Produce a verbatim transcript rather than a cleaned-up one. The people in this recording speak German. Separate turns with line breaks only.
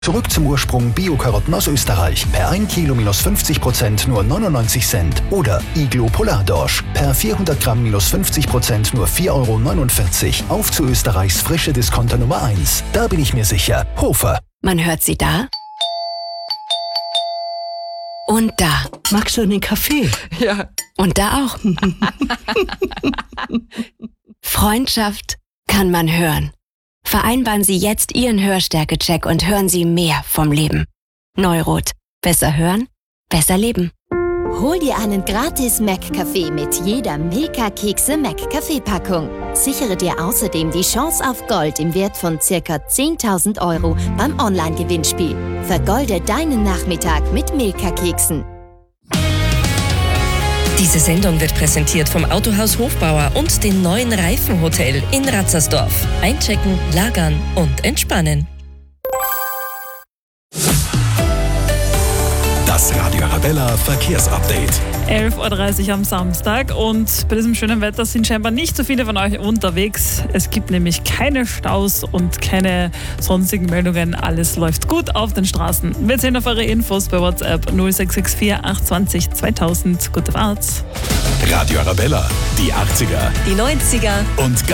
Zurück zum Ursprung Bio-Karotten aus Österreich. Per ein Kilo minus fünfzig Prozent nur neunundneunzig Cent. Oder Iglo Polardorsch. Per vierhundert Gramm minus fünfzig Prozent nur vier Euro neunundvierzig. Auf zu Österreichs frische Discounter Nummer eins. Da bin ich mir sicher. Hofer.
Man hört sie da. Und da.
Magst du einen Kaffee?
Ja.
Und da auch. Freundschaft kann man hören. Vereinbaren Sie jetzt Ihren Hörstärke-Check und hören Sie mehr vom Leben. Neurot. Besser hören, besser leben.
Hol dir einen gratis Mac-Kaffee mit jeder Milka Kekse-Mac-Kaffee-Packung. Sichere dir außerdem die Chance auf Gold im Wert von ca. zehntausend Euro beim Online-Gewinnspiel. Vergolde deinen Nachmittag mit Milka-Keksen.
Diese Sendung wird präsentiert vom Autohaus Hofbauer und dem neuen Reifenhotel in Ratzersdorf. Einchecken, lagern und entspannen.
Das Radio Arabella Verkehrsupdate.
elf Uhr dreißig am Samstag und bei diesem schönen Wetter sind scheinbar nicht so viele von euch unterwegs. Es gibt nämlich keine Staus und keine sonstigen Meldungen. Alles läuft gut auf den Straßen. Wir sehen auf eure Infos bei WhatsApp null sechs sechs vier acht zwei null zweitausend. Gute Fahrt.
Radio Arabella, die achtziger
Die neunziger
und